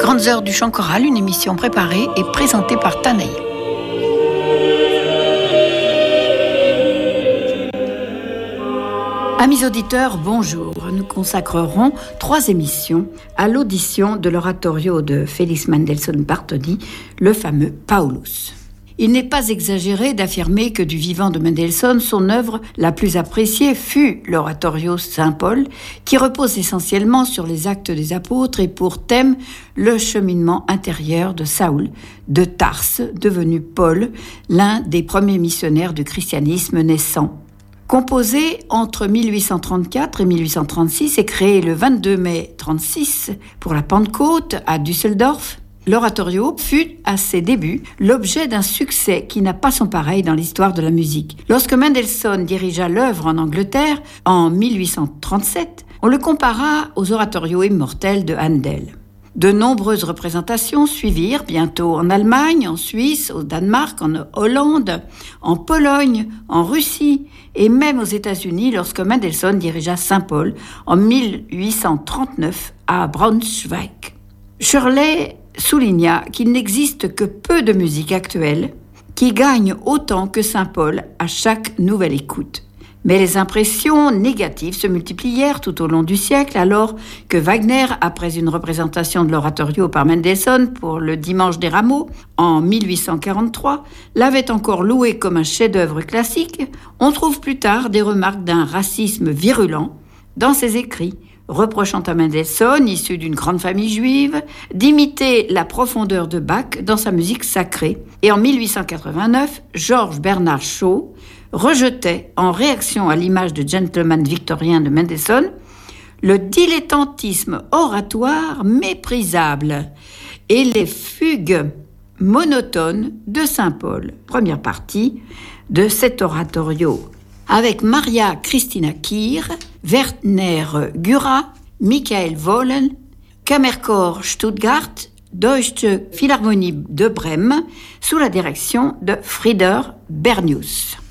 Grandes heures du chant choral, une émission préparée et présentée par Tanaï. Amis auditeurs, bonjour. Nous consacrerons 3 émissions à l'audition de l'oratorio de Félix Mendelssohn Bartholdy, le fameux Paulus. Il n'est pas exagéré d'affirmer que du vivant de Mendelssohn, son œuvre la plus appréciée fut l'oratorio Saint-Paul, qui repose essentiellement sur les actes des apôtres et pour thème le cheminement intérieur de Saül de Tarse, devenu Paul, l'un des premiers missionnaires du christianisme naissant. Composé entre 1834 et 1836 et créé le 22 mai 1936 pour la Pentecôte à Düsseldorf, l'oratorio fut, à ses débuts, l'objet d'un succès qui n'a pas son pareil dans l'histoire de la musique. Lorsque Mendelssohn dirigea l'œuvre en Angleterre, en 1837, on le compara aux oratorios immortels de Handel. De nombreuses représentations suivirent, bientôt en Allemagne, en Suisse, au Danemark, en Hollande, en Pologne, en Russie et même aux États-Unis lorsque Mendelssohn dirigea Saint-Paul en 1839 à Braunschweig. Shirley souligna qu'il n'existe que peu de musique actuelle qui gagne autant que Saint-Paul à chaque nouvelle écoute. Mais les impressions négatives se multiplièrent tout au long du siècle alors que Wagner, après une représentation de l'oratorio par Mendelssohn pour le Dimanche des Rameaux en 1843, l'avait encore loué comme un chef-d'œuvre classique. On trouve plus tard des remarques d'un racisme virulent dans ses écrits, reprochant à Mendelssohn, issu d'une grande famille juive, d'imiter la profondeur de Bach dans sa musique sacrée. Et en 1889, Georges Bernard Shaw rejetait, en réaction à l'image de gentleman victorien de Mendelssohn, le dilettantisme oratoire méprisable et les fugues monotones de Saint-Paul. Première partie de cet oratorio, avec Maria Christina Kier, Werner Güra, Michael Wollen, Kammerchor Stuttgart, Deutsche Philharmonie de Brême, sous la direction de Frieder Bernius.